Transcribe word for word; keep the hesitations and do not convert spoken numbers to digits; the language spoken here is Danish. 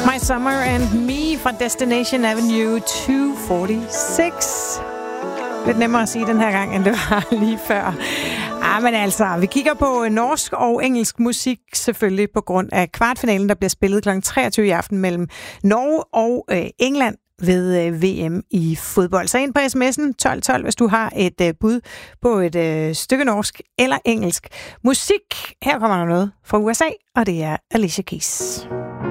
My Summer and Me fra Destination Avenue to forty-six. Lidt nemmere at sige den her gang, end det var lige før. Ah, men altså, vi kigger på norsk og engelsk musik, selvfølgelig på grund af kvartfinalen, der bliver spillet klokken treogtyve i aften mellem Norge og øh, England ved øh, V M i fodbold. Så ind på sms'en tolv tolv, hvis du har et øh, bud på et øh, stykke norsk eller engelsk musik. Her kommer der noget fra U S A, og det er Alicia Keys.